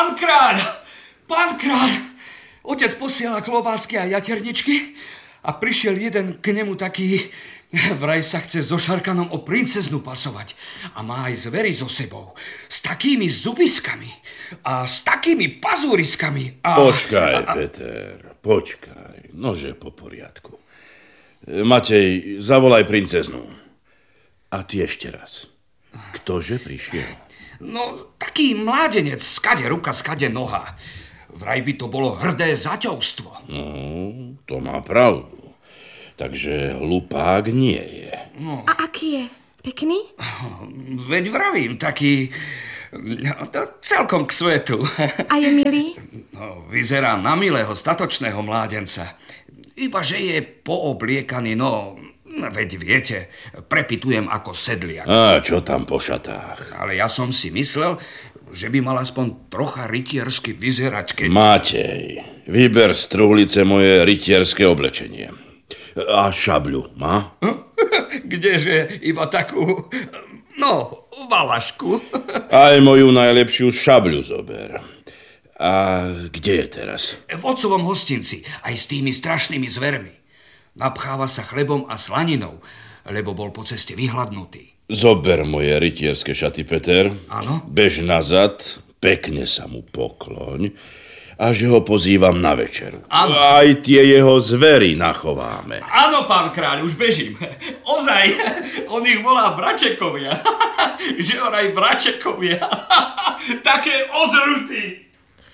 Pán kráľ! Pán kráľ! Otec posiela klobásky a jaterničky a prišiel jeden k nemu taký, vraj sa chce so Šarkanom o princeznu pasovať a má aj zvery so sebou, s takými zubiskami a s takými pazúriskami a... Počkaj, Peter, počkaj, nože po poriadku. Matej, zavolaj princeznu. A ty ešte raz. Ktože prišiel? No, taký mládenec, skade ruka, skade noha. Vraj by to bolo hrdé zaťovstvo. No, to má pravdu. Takže hlupák nie je. No. A aký je? Pekný? Veď vravím, taký... To celkom k svetu. A je milý? No, vyzerá na milého, statočného mládenca. Ibaže je poobliekaný, no... Veď viete, prepitujem ako sedliak. A čo tam po šatách? Ale ja som si myslel, že by mal aspoň trocha rytiersky vyzerať, keď... Matej, vyber z truhlice moje rytierské oblečenie. A šabľu, má? Kdeže, iba takú... No, valašku. Aj moju najlepšiu šabľu zober. A kde je teraz? V otcovom hostinci, aj s tými strašnými zvermi. Napcháva sa chlebom a slaninou, lebo bol po ceste vyhladnutý. Zober moje rytierské šaty, Peter. Áno? Bež nazad, pekne sa mu pokloň a že ho pozývam na večeru. Áno. Aj tie jeho zvery nachováme. Áno, pán kráľ, už bežím. Ozaj, on ich volá bračekovia. Že oraj bračekovia. Také ozrutí.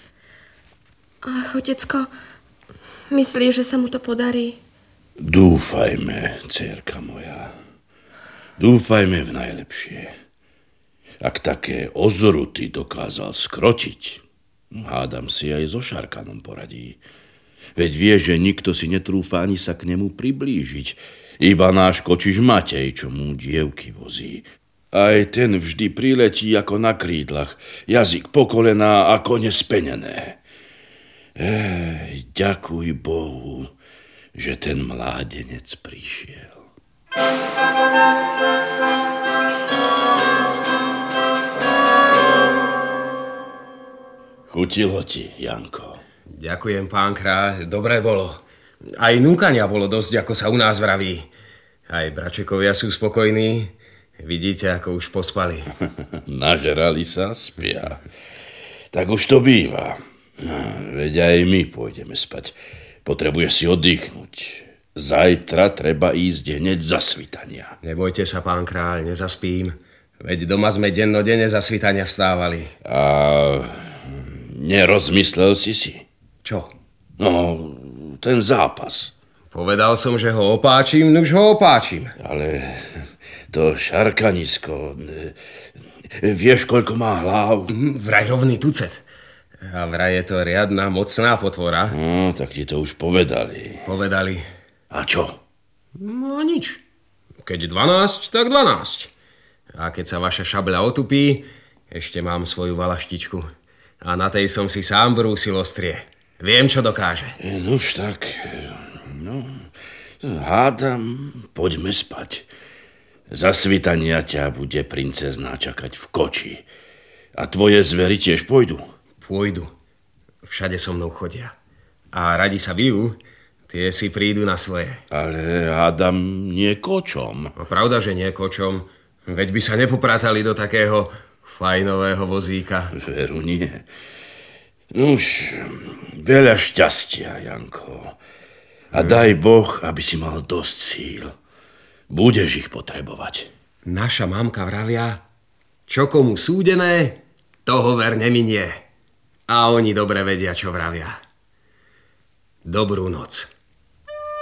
Ach, otecko, myslíš, že sa mu to podarí? Dúfajme, dcérka moja. Dúfajme v najlepšie. Ak také ozruty dokázal skrotiť, hádam si aj so Šarkanom poradí. Veď vie, že nikto si netrúfa ani sa k nemu priblížiť. Iba náš kočiš Matej, čo mu dievky vozí. Aj ten vždy priletí ako na krídlach, jazyk po kolená a kone spenené. Ďakuj Bohu, že ten mládenec prišiel. Chutilo ti, Janko? Ďakujem, pán kráľ, dobré bolo. Aj núkania bolo dosť, ako sa u nás vraví. Aj bračekovia sú spokojní. Vidíte, ako už pospali. Nažrali sa, spia. Tak už to býva. Veď aj my pôjdeme spať. Potrebuješ si oddychnúť. Zajtra treba ísť hneď za svitania. Nebojte sa, pán kráľ, nezaspím. Veď doma sme dennodenne za svitania vstávali. A nerozmyslel si si? Čo? No, ten zápas. Povedal som, že ho opáčim, nuž ho opáčim. Ale to šarkanisko... Vieš, koľko má hlav? Vraj rovný tucet. A vraj je to riadna, mocná potvora. No, tak ti to už povedali. Povedali. A čo? No nič. Keď 12, tak 12. A keď sa vaša šabľa otupí, ešte mám svoju valaštičku. A na tej som si sám brúsil ostrie. Viem, čo dokáže. Nuž tak, no, hádam, poďme spať. Za svitania ťa bude princezná čakať v koči. A tvoje zvery tiež pôjdu? Pôjdu. Všade so mnou chodia. A radi sa bijú, tie si prídu na svoje. Ale hádam nie kočom. No, pravda, že nie kočom. Veď by sa nepopratali do takého fajnového vozíka. Veru nie. Nuž, veľa šťastia, Janko. A daj Boh, aby si mal dosť síl. Budeš ich potrebovať. Naša mamka vravia, čo komu súdené, toho ver neminie. A oni dobre vedia, čo vravia. Dobrú noc.